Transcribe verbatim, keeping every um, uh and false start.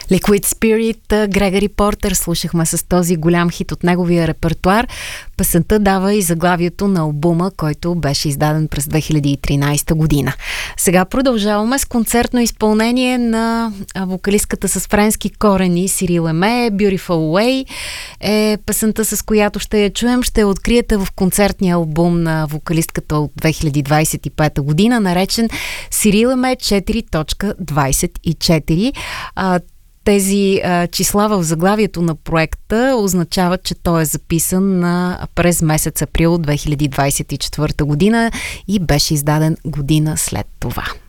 Liquid Spirit, Грегори Портер, слушахме с този голям хит от неговия репертуар. Песента дава и заглавието на албума, който беше издаден през две хиляди и тринадесета година. Сега продължаваме с концертно изпълнение на вокалистката с френски корени Сирил Еме. Beautiful Way е песента, с която ще я чуем. Ще я откриете в концертния албум на вокалистката от две хиляди двадесет и пета година, наречен Сирил Еме четири точка двадесет и четири. А, Тези а, числа в заглавието на проекта означават, че той е записан на, през месец април две хиляди двадесет и четвърта година и беше издаден година след това.